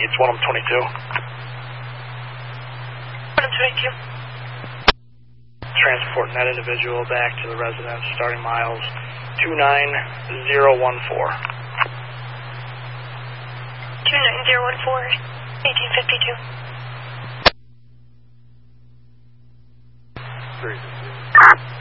It's 122. 122. Transporting that individual back to the residence, starting miles 29014. 29014, 1852. 3.